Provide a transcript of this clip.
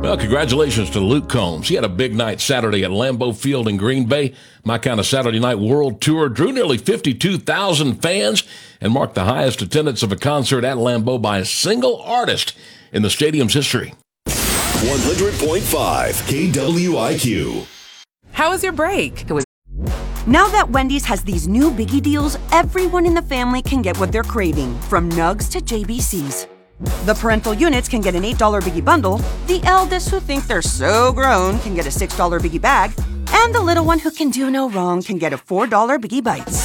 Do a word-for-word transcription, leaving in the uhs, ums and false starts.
Well, congratulations to Luke Combs. He had a big night Saturday at Lambeau Field in Green Bay. My Kind of Saturday Night World Tour drew nearly fifty-two thousand fans and marked the highest attendance of a concert at Lambeau by a single artist in the stadium's history. one hundred point five K W I Q. How was your break? It was. Now that Wendy's has these new Biggie deals, everyone in the family can get what they're craving, from Nugs to J B Cs. The parental units can get an eight dollar Biggie bundle, the eldest who think they're so grown can get a six dollar Biggie bag, and the little one who can do no wrong can get a four dollar Biggie Bites.